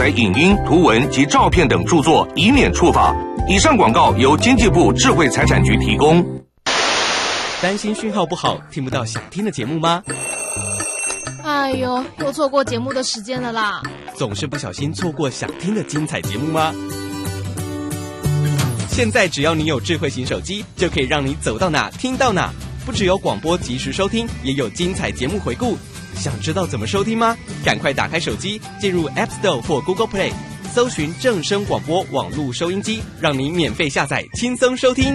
载影音、图文及照片等著作，以免处罚。以上广告由经济部智慧财产局提供。 担心讯号不好，听不到想听的节目吗？ 哎呦，又错过节目的时间了啦！ 总是不小心错过想听的精彩节目吗？现在只要你有智慧型手机，就可以让你走到哪听到哪。不只有广播及时收听，也有精彩节目回顾。想知道怎么收听吗？赶快打开手机，进入 App Store 或 Google Play， 搜寻正声广播网络收音机，让你免费下载，轻松收听。